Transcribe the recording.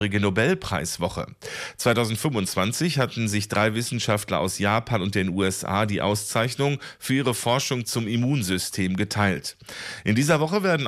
Nobelpreiswoche. 2025 hatten sich 3 Wissenschaftler aus Japan und den USA die Auszeichnung für ihre Forschung zum Immunsystem geteilt. In dieser Woche werden